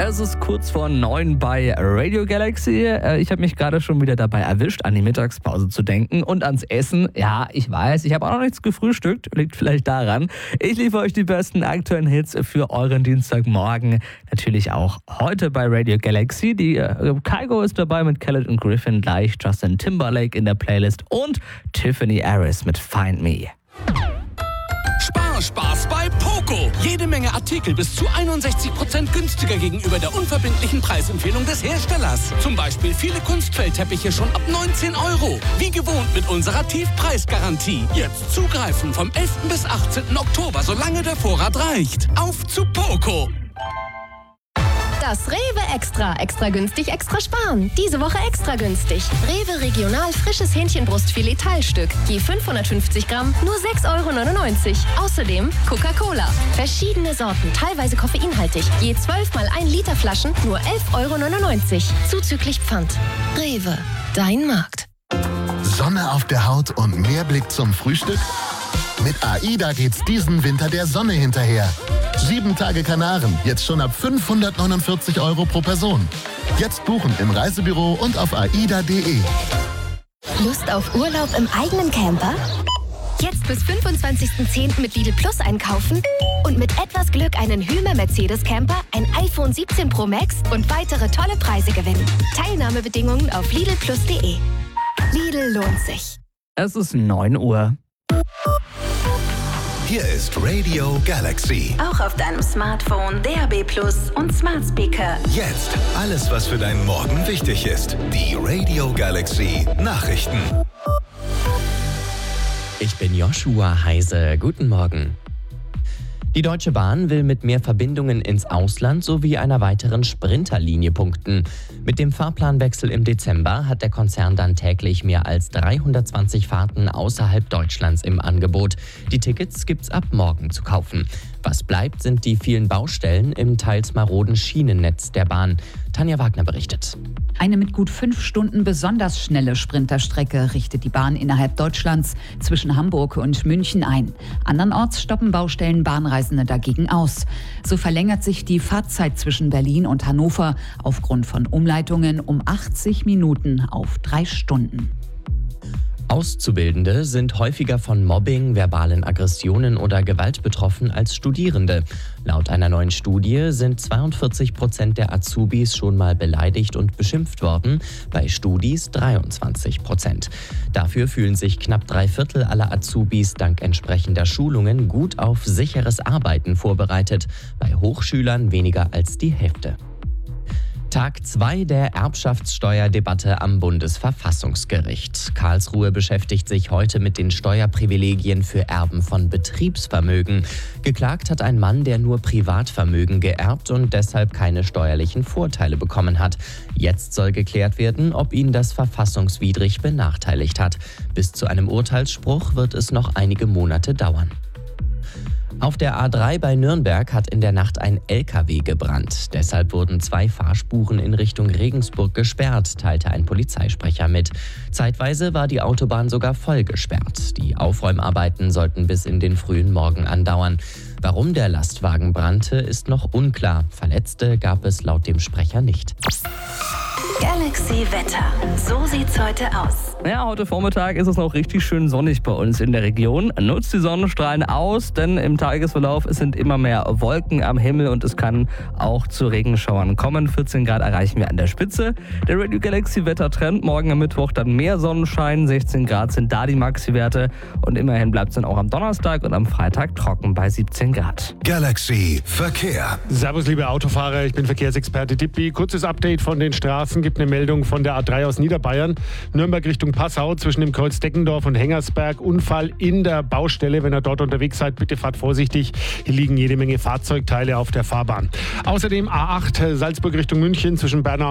Es ist kurz vor 9 bei Radio Galaxy. Ich habe mich gerade schon wieder dabei erwischt, an die Mittagspause zu denken und ans Essen. Ja, ich weiß, ich habe auch noch nichts gefrühstückt. Liegt vielleicht daran. Ich liefere euch die besten aktuellen Hits für euren Dienstagmorgen. Natürlich auch heute bei Radio Galaxy. Die Kygo ist dabei mit Khaled und Griffin, gleich Justin Timberlake in der Playlist und Tiffany Harris mit Find Me. Spaß bei Poco. Jede Menge Artikel bis zu 61% günstiger gegenüber der unverbindlichen Preisempfehlung des Herstellers. Zum Beispiel viele Kunstfellteppiche schon ab 19 €. Wie gewohnt mit unserer Tiefpreisgarantie. Jetzt zugreifen vom 11. bis 18. Oktober, solange der Vorrat reicht. Auf zu Poco. Das Rewe Extra. Extra günstig, extra sparen. Diese Woche extra günstig. Rewe Regional frisches Hähnchenbrustfilet Teilstück. Je 550 Gramm, nur 6,99 €. Außerdem Coca-Cola. Verschiedene Sorten, teilweise koffeinhaltig. Je 12 mal 1 Liter Flaschen, nur 11,99 €. Zuzüglich Pfand. Rewe, dein Markt. Sonne auf der Haut und mehr Blick zum Frühstück? Mit AIDA geht's diesen Winter der Sonne hinterher. 7 Tage Kanaren, jetzt schon ab 549 € pro Person. Jetzt buchen im Reisebüro und auf aida.de. Lust auf Urlaub im eigenen Camper? Jetzt bis 25.10. mit Lidl Plus einkaufen und mit etwas Glück einen Hymer Mercedes Camper, ein iPhone 17 Pro Max und weitere tolle Preise gewinnen. Teilnahmebedingungen auf lidlplus.de. Lidl lohnt sich. Es ist 9 Uhr. Hier ist Radio Galaxy. Auch auf deinem Smartphone, DAB+ und Smart Speaker. Jetzt alles, was für deinen Morgen wichtig ist. Die Radio Galaxy Nachrichten. Ich bin Joshua Heise. Guten Morgen. Die Deutsche Bahn will mit mehr Verbindungen ins Ausland sowie einer weiteren Sprinterlinie punkten. Mit dem Fahrplanwechsel im Dezember hat der Konzern dann täglich mehr als 320 Fahrten außerhalb Deutschlands im Angebot. Die Tickets gibt's ab morgen zu kaufen. Was bleibt, sind die vielen Baustellen im teils maroden Schienennetz der Bahn. Tanja Wagner berichtet. Eine mit gut 5 Stunden besonders schnelle Sprinterstrecke richtet die Bahn innerhalb Deutschlands zwischen Hamburg und München ein. Andernorts stoppen Baustellen Bahnreisende dagegen aus. So verlängert sich die Fahrzeit zwischen Berlin und Hannover aufgrund von Umleitungen um 80 Minuten auf 3 Stunden. Auszubildende sind häufiger von Mobbing, verbalen Aggressionen oder Gewalt betroffen als Studierende. Laut einer neuen Studie sind 42% der Azubis schon mal beleidigt und beschimpft worden, bei Studis 23%. Dafür fühlen sich knapp 3/4 aller Azubis dank entsprechender Schulungen gut auf sicheres Arbeiten vorbereitet, bei Hochschülern weniger als die Hälfte. Tag 2 der Erbschaftssteuerdebatte am Bundesverfassungsgericht. Karlsruhe beschäftigt sich heute mit den Steuerprivilegien für Erben von Betriebsvermögen. Geklagt hat ein Mann, der nur Privatvermögen geerbt und deshalb keine steuerlichen Vorteile bekommen hat. Jetzt soll geklärt werden, ob ihn das verfassungswidrig benachteiligt hat. Bis zu einem Urteilsspruch wird es noch einige Monate dauern. Auf der A3 bei Nürnberg hat in der Nacht ein LKW gebrannt. Deshalb wurden 2 Fahrspuren in Richtung Regensburg gesperrt, teilte ein Polizeisprecher mit. Zeitweise war die Autobahn sogar voll gesperrt. Die Aufräumarbeiten sollten bis in den frühen Morgen andauern. Warum der Lastwagen brannte, ist noch unklar. Verletzte gab es laut dem Sprecher nicht. Galaxy Wetter. So sieht's heute aus. Ja, heute Vormittag ist es noch richtig schön sonnig bei uns in der Region. Nutzt die Sonnenstrahlen aus, denn im Tagesverlauf sind immer mehr Wolken am Himmel und es kann auch zu Regenschauern kommen. 14 Grad erreichen wir an der Spitze. Der Radio Galaxy Wettertrend, morgen am Mittwoch dann mehr Sonnenschein. 16 Grad sind da die Maxi-Werte und immerhin bleibt es dann auch am Donnerstag und am Freitag trocken bei 17 Grad. Galaxy Verkehr. Servus, liebe Autofahrer, ich bin Verkehrsexperte Dippi. Kurzes Update von den Straßen. Gibt eine Meldung von der A3 aus Niederbayern. Nürnberg Richtung Passau zwischen dem Kreuz Deckendorf und Hengersberg. Unfall in der Baustelle. Wenn ihr dort unterwegs seid, bitte fahrt vorsichtig. Hier liegen jede Menge Fahrzeugteile auf der Fahrbahn. Außerdem A8 Salzburg Richtung München zwischen Bernau